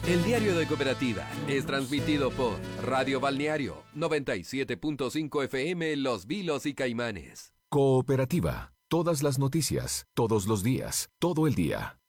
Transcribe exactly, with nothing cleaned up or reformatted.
El Diario de Cooperativa es transmitido por Radio Balneario noventa y siete punto cinco F M Los Vilos y Caimanes. Cooperativa. Todas las noticias, todos los días, todo el día.